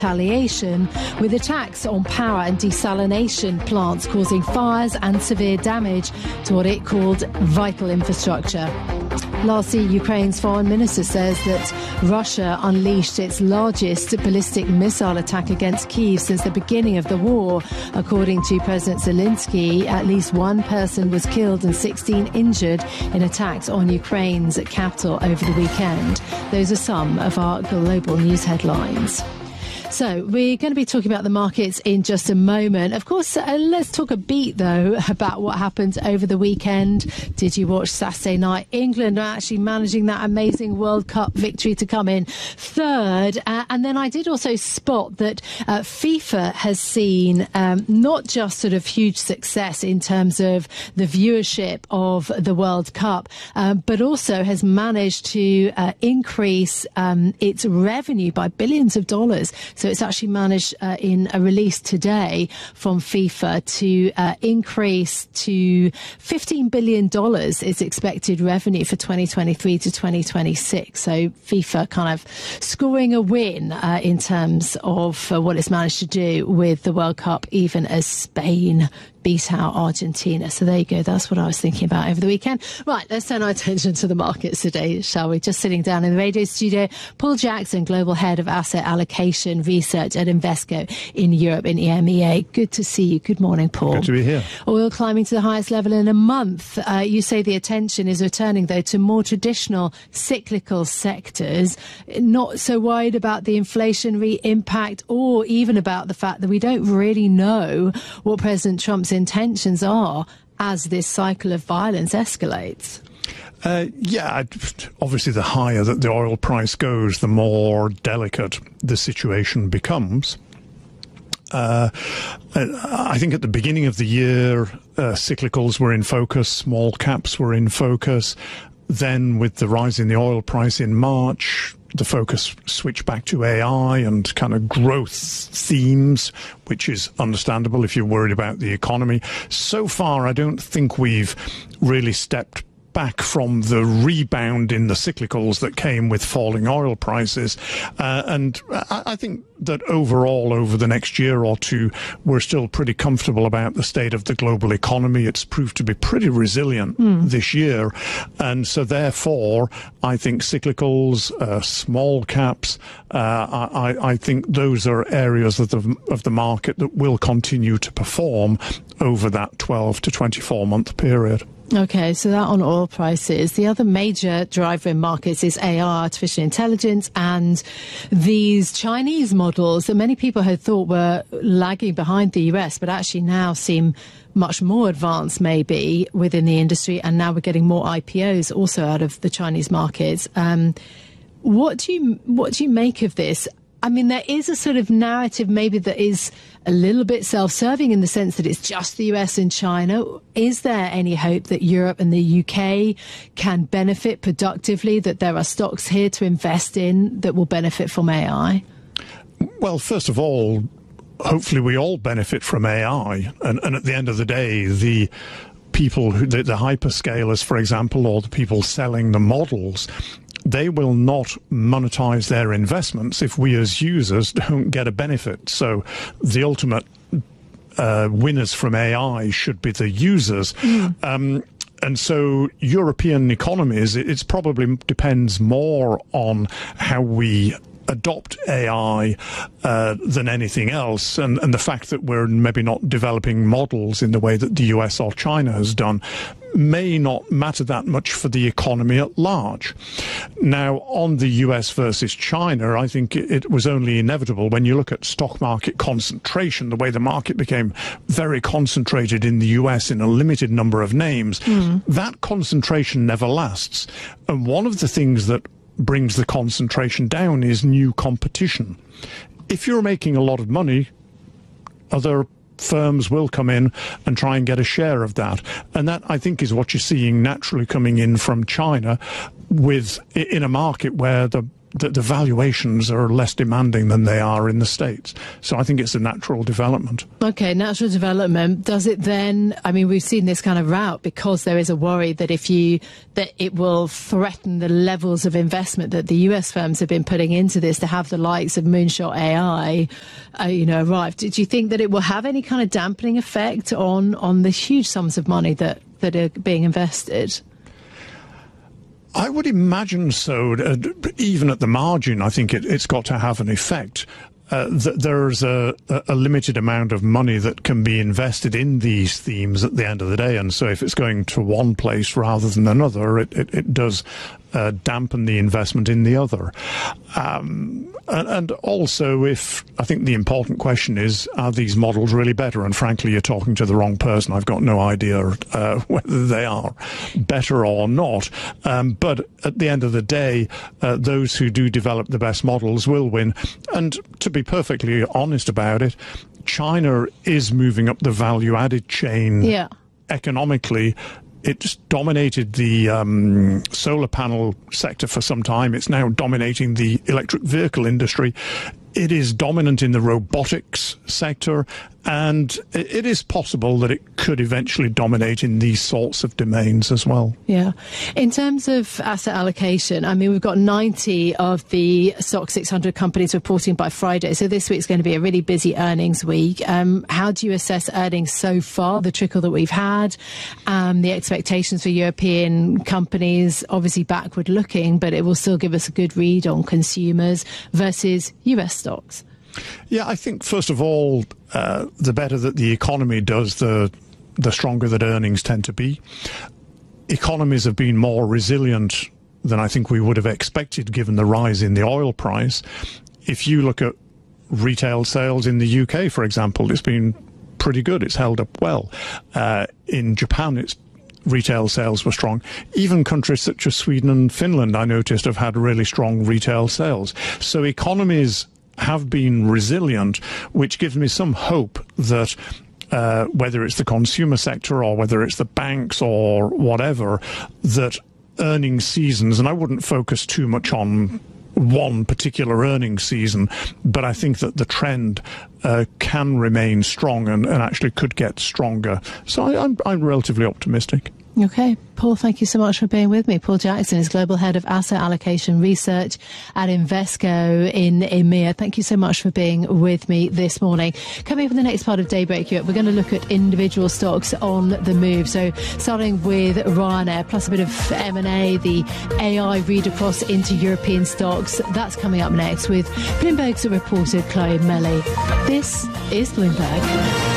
retaliation, with attacks on power and desalination plants causing fires and severe damage to what it called vital infrastructure. Lastly, Ukraine's foreign minister says that Russia unleashed its largest ballistic missile attack against Kyiv since the beginning of the war. According to President Zelensky, at least one person was killed and 16 injured in attacks on Ukraine's capital over the weekend. Those are some of our global news headlines. So we're going to be talking about the markets in just a moment. Of course, let's talk a beat, though, about what happened over the weekend. Did you watch Saturday night? England are actually managing that amazing World Cup victory to come in third. And then I did also spot that FIFA has seen not just sort of huge success in terms of the viewership of the World Cup, but also has managed to increase its revenue by billions of dollars. So it's actually managed in a release today from FIFA to increase to $15 billion its expected revenue for 2023 to 2026. So FIFA kind of scoring a win in terms of what it's managed to do with the World Cup, even as Spain beat out Argentina. So there you go. That's what I was thinking about over the weekend. Right, let's turn our attention to the markets today, shall we? Just sitting down in the radio studio, Paul Jackson, Global Head of Asset Allocation Research at Invesco in Europe in EMEA. Good to see you. Good morning, Paul. Good to be here. Oil climbing to the highest level in a month. You say the attention is returning, though, to more traditional cyclical sectors. Not so worried about the inflationary impact or even about the fact that we don't really know what President Trump's intentions are as this cycle of violence escalates. Obviously the higher that the oil price goes, the more delicate the situation becomes. I think at the beginning of the year, cyclicals were in focus, small caps were in focus. Then with the rise in the oil price in March, the focus switched back to AI and kind of growth themes, which is understandable if you're worried about the economy. So far, I don't think we've really stepped back from the rebound in the cyclicals that came with falling oil prices. And I think that overall, over the next year or two, we're still pretty comfortable about the state of the global economy. It's proved to be pretty resilient this year. And so therefore, I think cyclicals, small caps, I think those are areas of the market that will continue to perform over that 12 to 24 month period. Okay, so that on oil prices. The other major driver in markets is AI, artificial intelligence, and these Chinese models that many people had thought were lagging behind the US, but actually now seem much more advanced maybe within the industry. And now we're getting more IPOs also out of the Chinese markets. What do you make of this? I mean, there is a sort of narrative maybe that is a little bit self-serving in the sense that it's just the US and China. Is there any hope that Europe and the UK can benefit productively, that there are stocks here to invest in that will benefit from AI? Well, first of all, hopefully we all benefit from AI. And at the end of the day, the people, the hyperscalers, for example, or the people selling the models, they will not monetize their investments if we as users don't get a benefit. So the ultimate winners from AI should be the users. And so European economies, it's probably depends more on how we adopt AI than anything else, and the fact that we're maybe not developing models in the way that the US or China has done may not matter that much for the economy at large. Now, on the US versus China, I think it was only inevitable when you look at stock market concentration, the way the market became very concentrated in the US in a limited number of names, that concentration never lasts. And one of the things that brings the concentration down is new competition. If you're making a lot of money, other firms will come in and try and get a share of that. And that, I think, is what you're seeing naturally coming in from China in a market where the the valuations are less demanding than they are in the States. So I think it's a natural development. Okay, natural development. Does it then, I mean, we've seen this kind of route because there is a worry that that it will threaten the levels of investment that the US firms have been putting into this to have the likes of Moonshot AI, arrive. Do you think that it will have any kind of dampening effect on the huge sums of money that are being invested? I would imagine so. Even at the margin, I think it's got to have an effect. There's a limited amount of money that can be invested in these themes at the end of the day, and so if it's going to one place rather than another, it does dampen the investment in the other. And also, I think the important question is, are these models really better? And frankly, you're talking to the wrong person. I've got no idea whether they are better or not. But at the end of the day, those who do develop the best models will win. And to be perfectly honest about it, China is moving up the value-added chain economically. It's dominated the solar panel sector for some time. It's now dominating the electric vehicle industry. It is dominant in the robotics sector, and it is possible that it could eventually dominate in these sorts of domains as well. Yeah. In terms of asset allocation, I mean, we've got 90 of the SOX 600 companies reporting by Friday, so this week's going to be a really busy earnings week. How do you assess earnings so far, the trickle that we've had, the expectations for European companies, obviously backward looking, but it will still give us a good read on consumers versus US stocks? Yeah, I think, first of all, the better that the economy does, the stronger that earnings tend to be. Economies have been more resilient than I think we would have expected given the rise in the oil price. If you look at retail sales in the UK, for example, it's been pretty good. It's held up well. In Japan, retail sales were strong. Even countries such as Sweden and Finland, I noticed, have had really strong retail sales. So economies have been resilient, which gives me some hope that whether it's the consumer sector or whether it's the banks or whatever, that earnings seasons, and I wouldn't focus too much on one particular earnings season, but I think that the trend can remain strong and actually could get stronger. So I'm relatively optimistic. Okay, Paul, thank you so much for being with me. Paul Jackson is Global Head of Asset Allocation Research at Invesco in EMEA. Thank you so much for being with me this morning. Coming up in the next part of Daybreak Europe, we're going to look at individual stocks on the move. So starting with Ryanair, plus a bit of M&A, the AI read across into European stocks. That's coming up next with Bloomberg's reporter Chloe Melly. This is Bloomberg.